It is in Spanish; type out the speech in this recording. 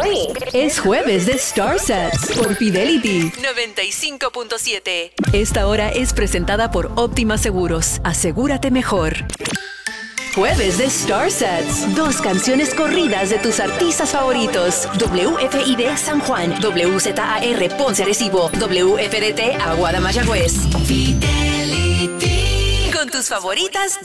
hoy. Es jueves de Star Sets por Fidelity 95.7. Esta hora es presentada por Óptima Seguros. Asegúrate mejor. Jueves de Star Sets. 2 canciones corridas de tus artistas favoritos. WFID San Juan, WZAR Ponce Arecibo, WFDT Aguada Mayagüez. Fidelity. Con tus favoritas